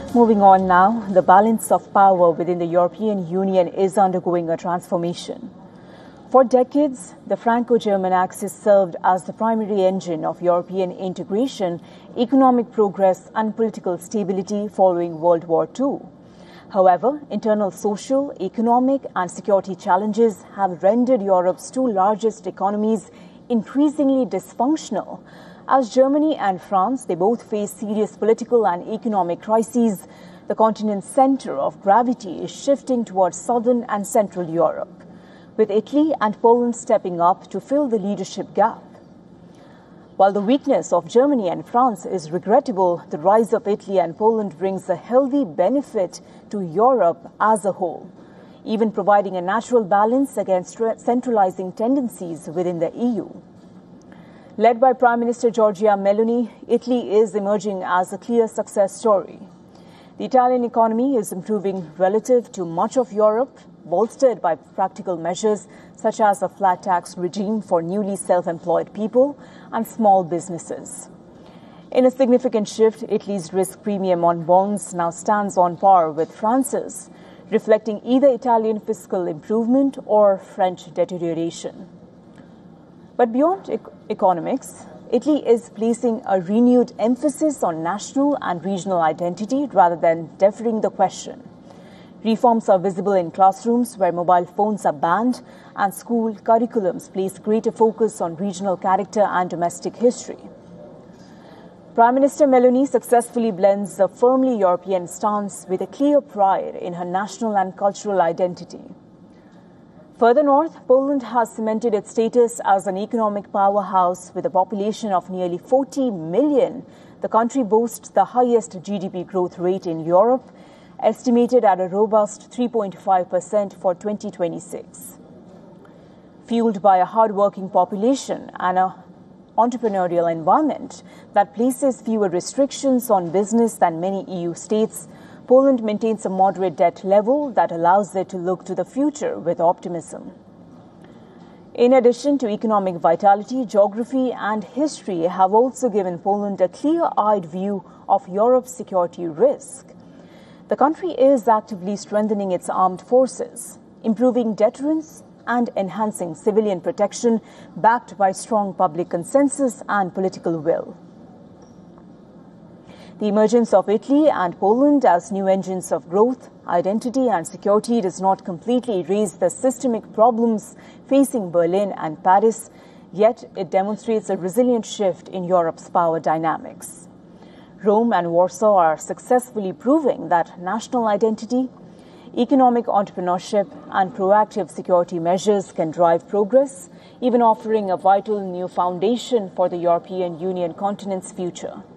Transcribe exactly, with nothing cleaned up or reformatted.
Moving on now, the balance of power within the European Union is undergoing a transformation. For decades, the Franco-German axis served as the primary engine of European integration, economic progress and political stability following World War Two. However, internal social, economic and security challenges have rendered Europe's two largest economies increasingly dysfunctional. As Germany and France, they both face serious political and economic crises. The continent's center of gravity is shifting towards southern and central Europe, with Italy and Poland stepping up to fill the leadership gap. While the weakness of Germany and France is regrettable, the rise of Italy and Poland brings a healthy benefit to Europe as a whole, even providing a natural balance against centralizing tendencies within the E U. Led by Prime Minister Giorgia Meloni, Italy is emerging as a clear success story. The Italian economy is improving relative to much of Europe, bolstered by practical measures such as a flat tax regime for newly self-employed people and small businesses. In a significant shift, Italy's risk premium on bonds now stands on par with France's, reflecting either Italian fiscal improvement or French deterioration. But beyond e- economics, Italy is placing a renewed emphasis on national and regional identity rather than deferring the question. Reforms are visible in classrooms where mobile phones are banned, and school curriculums place greater focus on regional character and domestic history. Prime Minister Meloni successfully blends a firmly European stance with a clear pride in her national and cultural identity. Further north, Poland has cemented its status as an economic powerhouse with a population of nearly forty million. The country boasts the highest G D P growth rate in Europe, estimated at a robust three point five percent for twenty twenty-six. Fueled by a hard-working population and an entrepreneurial environment that places fewer restrictions on business than many E U states, Poland maintains a moderate debt level that allows it to look to the future with optimism. In addition to economic vitality, geography and history have also given Poland a clear-eyed view of Europe's security risk. The country is actively strengthening its armed forces, improving deterrence and enhancing civilian protection, backed by strong public consensus and political will. The emergence of Italy and Poland as new engines of growth, identity and security does not completely erase the systemic problems facing Berlin and Paris, yet it demonstrates a resilient shift in Europe's power dynamics. Rome and Warsaw are successfully proving that national identity, economic entrepreneurship and proactive security measures can drive progress, even offering a vital new foundation for the European Union continent's future.